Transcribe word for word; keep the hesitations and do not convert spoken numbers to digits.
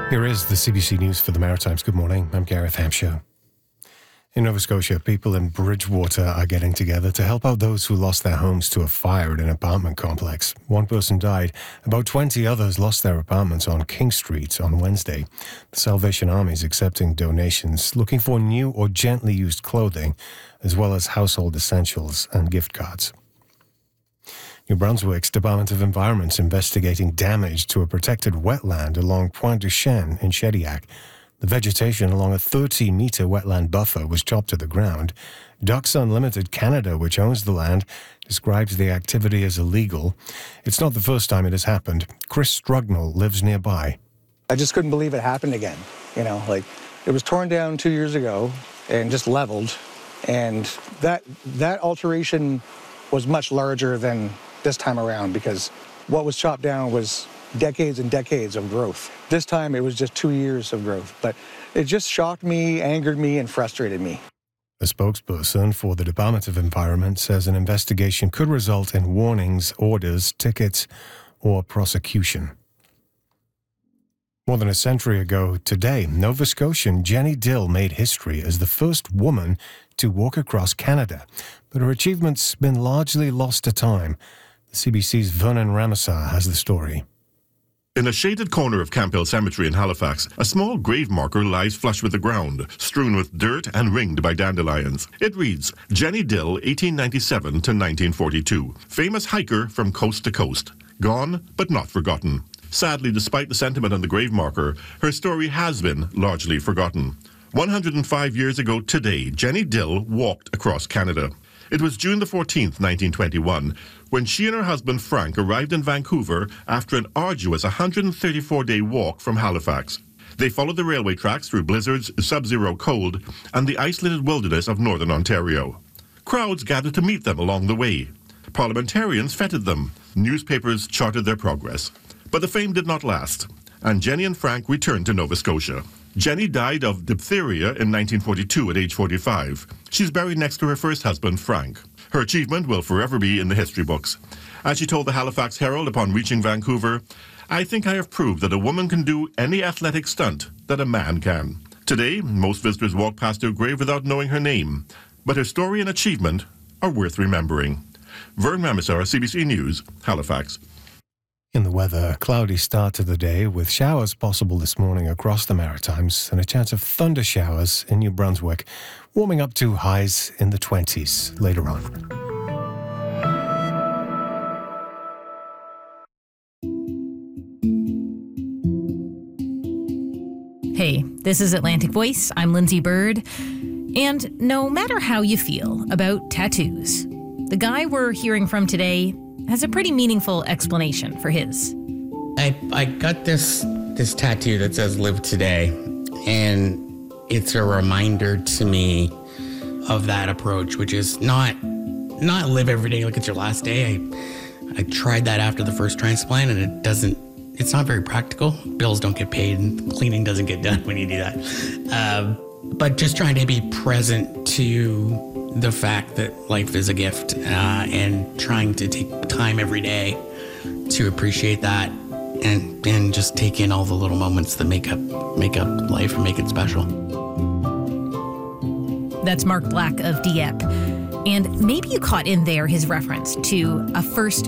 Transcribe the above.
Here is the C B C News for the Maritimes. Good morning. I'm Gareth Hampshire. In Nova Scotia, people in Bridgewater are getting together to help out those who lost their homes to a fire at an apartment complex. One person died. About twenty others lost their apartments on King Street on Wednesday. The Salvation Army is accepting donations, looking for new or gently used clothing, as well as household essentials and gift cards. New Brunswick's Department of Environment's investigating damage to a protected wetland along Pointe du Chêne in Shediac. The vegetation along a thirty-metre wetland buffer was chopped to the ground. Ducks Unlimited Canada, which owns the land, describes the activity as illegal. It's not the first time it has happened. Chris Strugnell lives nearby. I just couldn't believe it happened again. You know, like, it was torn down two years ago and just leveled. And that that alteration was much larger than this time around, because what was chopped down was decades and decades of growth. This time it was just two years of growth, but it just shocked me, angered me, and frustrated me. A spokesperson for the Department of Environment says an investigation could result in warnings, orders, tickets, or prosecution. More than a century ago today, Nova Scotian Jenny Dill made history as the first woman to walk across Canada, but her achievement's been largely lost to time. C B C's Vernon Ramasar has the story. In a shaded corner of Camp Hill Cemetery in Halifax, a small grave marker lies flush with the ground, strewn with dirt and ringed by dandelions. It reads, Jenny Dill, eighteen ninety-seven to nineteen forty-two. Famous hiker from coast to coast. Gone, but not forgotten. Sadly, despite the sentiment on the grave marker, her story has been largely forgotten. one hundred five years ago today, Jenny Dill walked across Canada. It was June the fourteenth, nineteen twenty-one, when she and her husband Frank arrived in Vancouver after an arduous one hundred thirty-four day walk from Halifax. They followed the railway tracks through blizzards, sub-zero cold, and the isolated wilderness of northern Ontario. Crowds gathered to meet them along the way. Parliamentarians feted them. Newspapers charted their progress. But the fame did not last, and Jenny and Frank returned to Nova Scotia. Jenny died of diphtheria in nineteen forty-two at age forty-five. She's buried next to her first husband, Frank. Her achievement will forever be in the history books. As she told the Halifax Herald upon reaching Vancouver, I think I have proved that a woman can do any athletic stunt that a man can. Today, most visitors walk past her grave without knowing her name, but her story and achievement are worth remembering. Vern Ramasar, C B C News, Halifax. In the weather, a cloudy start to the day with showers possible this morning across the Maritimes and a chance of thunder showers in New Brunswick, warming up to highs in the twenties later on. Hey, this is Atlantic Voice. I'm Lindsay Bird. And no matter how you feel about tattoos, the guy we're hearing from today has a pretty meaningful explanation for his. I I got this this tattoo that says "Live Today," and it's a reminder to me of that approach, which is not not live every day like it's your last day. I I tried that after the first transplant, and it doesn't. It's not very practical. Bills don't get paid, and cleaning doesn't get done when you do that. Uh, but just trying to be present to the fact that life is a gift, uh, and trying to take time every day to appreciate that, and and just take in all the little moments that make up make up life and make it special. That's Mark Black of Dieppe. And maybe you caught in there his reference to a first